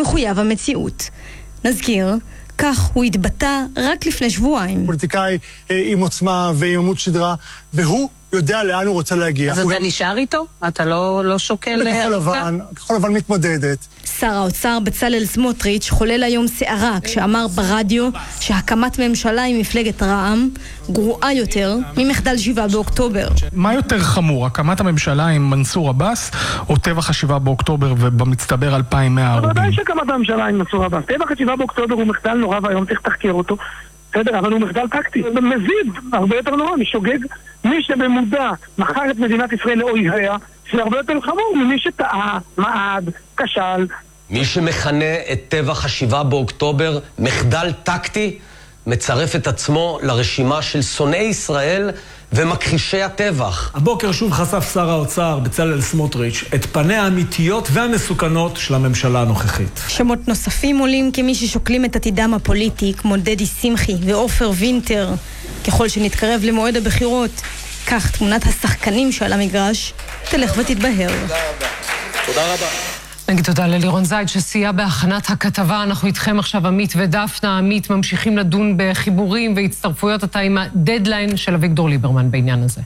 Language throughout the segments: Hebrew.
מחויב המציאות. נזכיר, כך הוא התבטא רק לפני שבועיים. פוליטיקאי עם עוצמה ועם עמוד שדרה, והוא יודע לאן הוא רוצה להגיע. אז אתה נשאר איתו? אתה לא שוקל כחול לבן מתמודדת. שר האוצר בצלאל סמוטריץ' חולל היום שערה כשאמר ברדיו שהקמת ממשלה עם מפלגת רע"מ גרועה יותר ממחדל 7 באוקטובר. מה יותר חמור, הקמת הממשלה עם מנסור עבאס או טבח 7 באוקטובר ובמצטבר 2,100 הרוגים? בוודאי שהקמת הממשלה עם מנסור עבאס. טבח 7 באוקטובר הוא מחדל נורא והיום צריך תחקר אותו. בסדר, אבל הוא מחדל טקטי, מזיד, הרבה יותר נורא, משוגג. מי שבמודע מכר את מדינת ישראל לאויביה, זה הרבה יותר חמור ממי שטעה, מעד, כשל. מי שמכנה את טבח 7 באוקטובר מחדל טקטי, מצרף את עצמו לרשימה של שונאי ישראל ומכחישי הטבח. הבוקר שוב חשף שר האוצר בצלאל סמוטריץ' את פניה האמיתיות והמסוכנות של הממשלה הנוכחית. שמות נוספים עולים כמי ששוקלים את עתידם הפוליטי, כמו דדי שמחי ועופר וינטר. ככל שנתקרב למועד הבחירות, כך תמונת השחקנים שעל המגרש תלך ותתבהר. תודה רבה. נגיד תודה ללירון זייד שסייע בהכנת הכתבה. אנחנו איתכם עכשיו, עמית ודפנה. עמית, ממשיכים לדון בחיבורים והצטרפויות. אתה עם הדדליין של אביגדור ליברמן בעניין הזה.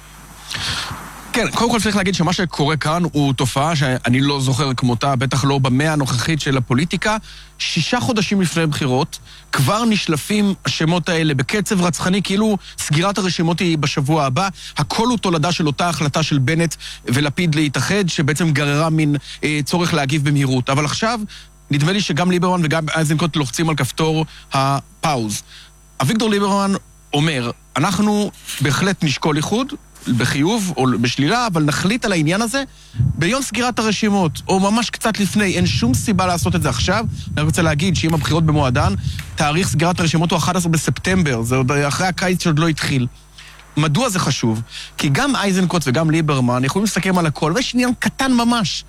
כן, קודם כל צריך להגיד שמה שקורה כאן הוא תופעה שאני לא זוכר כמותה, בטח לא במאה הנוכחית של הפוליטיקה. 6 חודשים לפני בחירות, כבר נשלפים השמות האלה בקצב רצחני, כאילו סגירת הרשימות היא בשבוע הבא. הכל הוא תולדה של אותה החלטה של בנט ולפיד להתאחד, שבעצם גררה מין צורך להגיב במהירות. אבל עכשיו, נדמה לי שגם ליברמן וגם איזנקוט לוחצים על כפתור הפאוז. אביגדור ליברמן אומר, אנחנו בהחלט נשקול איחוד, בחיוב או בשלילה, אבל נחליט על העניין הזה ביום סגירת הרשימות, או ממש קצת לפני. אין שום סיבה לעשות את זה עכשיו. אני רוצה להגיד שאם הבחירות במועדן, תאריך סגירת הרשימות הוא 11 בספטמבר, זה עוד אחרי הקיץ שעוד לא התחיל. מדוע זה חשוב? כי גם איזנקוט וגם ליברמן יכולים לסכם על הכל, ויש עניין קטן ממש,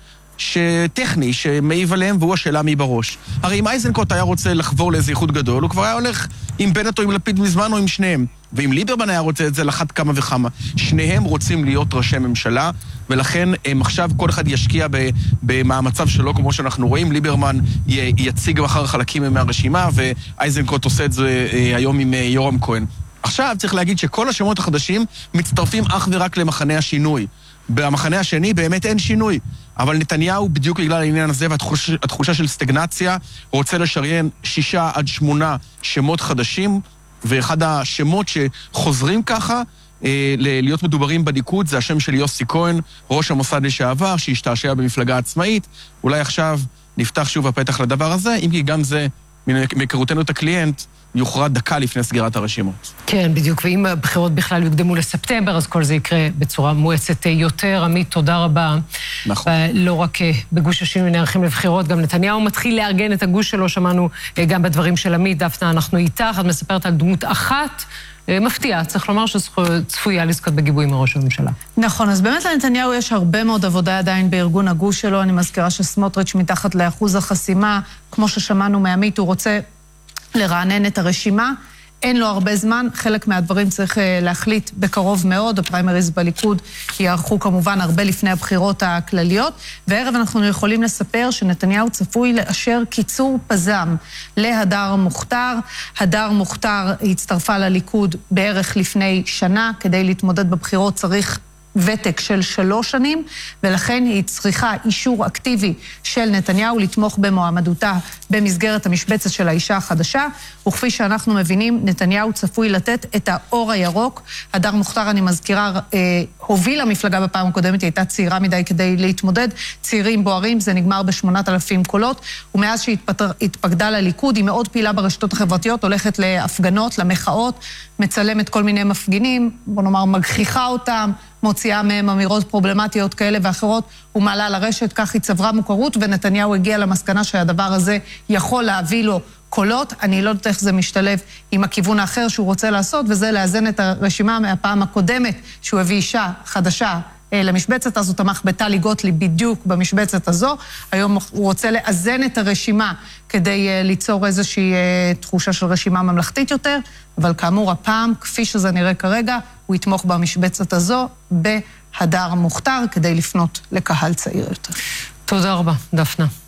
שטכני, שמעיב עליהם, והוא השאלה מי בראש. הרי אם איזנקוט היה רוצה לחבור לאיזה איחוד גדול, הוא כבר היה הולך עם בנט או עם לפיד מזמן או עם שניהם. ואם ליברמן היה רוצה את זה לחת כמה וכמה. שניהם רוצים להיות ראשי ממשלה, ולכן הם עכשיו כל אחד ישקיע במאמציו שלו, כמו שאנחנו רואים. ליברמן יציג מחר חלקים מהרשימה, ואיזנקוט עושה את זה היום עם יורם כהן. עכשיו צריך להגיד שכל השמות החדשים מצטרפים אך ורק למחנה השינוי. במחנה השני באמת אין שינוי. אבל נתניהו, בדיוק בגלל העניין הזה והתחושה של סטגנציה, רוצה לשריין 6 עד 8 שמות חדשים, ואחד השמות שחוזרים ככה להיות מדוברים בליכוד זה השם של יוסי כהן, ראש המוסד לשעבר, שהשתעשע במפלגה עצמאית. אולי עכשיו נפתח שוב הפתח לדבר הזה, אם כי גם זה, מהיכרותנו את הקליינט, יוכרע דקה לפני סגירת הרשימות. כן, בדיוק, ואם הבחירות בכלל יוקדמו לספטמבר, אז כל זה יקרה בצורה מואצת יותר. עמית, תודה רבה. נכון. לא רק בגוש השינוי נערכים לבחירות, גם נתניהו מתחיל לארגן את הגוש שלו, שמענו גם בדברים של עמית. דפנה, אנחנו איתך, את מספרת על דמות אחת, מפתיעה, צריך לומר שצפויה לזכות בגיבוי מראש הממשלה. נכון, אז באמת לנתניהו יש הרבה מאוד עבודה עדיין בארגון הגוש שלו. אני מזכירה שסמוטריץ' מתחת לאחוז החסימה, כמו ששמענו מעמית, הוא רוצה לרענן את הרשימה. אין לו הרבה זמן, חלק מהדברים צריך להחליט בקרוב מאוד, הפריימריז בליכוד יערכו כמובן הרבה לפני הבחירות הכלליות, וערב אנחנו יכולים לספר שנתניהו צפוי לאשר קיצור פזם להדר מוכתר. הדר מוכתר הצטרפה לליכוד בערך לפני שנה, כדי להתמודד בבחירות צריך ותק של 3 שנים, ולכן היא צריכה אישור אקטיבי של נתניהו לתמוך במועמדותה במסגרת המשבצת של האישה החדשה, וכפי שאנחנו מבינים, נתניהו צפוי לתת את האור הירוק. הדר מוכתר, אני מזכירה, הובילה מפלגה בפעם הקודמת, היא הייתה צעירה מדי כדי להתמודד, צעירים בוערים, זה נגמר ב8,000 קולות, ומאז שהתפקדה לליכוד, היא מאוד פעילה ברשתות החברתיות, הולכת להפגנות, למחאות, מצלמת כל מיני מפגינים, בוא נאמר, מגחיכה אותם, מוציאה מהם אמירות פרובלמטיות כאלה ואחרות, ומעלה לרשת, כך היא צברה מוכרות, ונתניהו הגיע למסקנה שהדבר הזה יכול להביא לו קולות. אני לא יודעת איך זה משתלב עם הכיוון האחר שהוא רוצה לעשות, וזה לאזן את הרשימה מהפעם הקודמת, שהוא הביא אישה חדשה למשבצת הזו, תמך בטלי גוטליב בדיוק במשבצת הזו. היום הוא רוצה לאזן את הרשימה כדי ליצור איזושהי תחושה של רשימה ממלכתית יותר, אבל כאמור הפעם, כפי שזה נראה כרגע, הוא יתמוך במשבצת הזו בהדר מוכתר כדי לפנות לקהל צעיר יותר. תודה רבה, דפנה.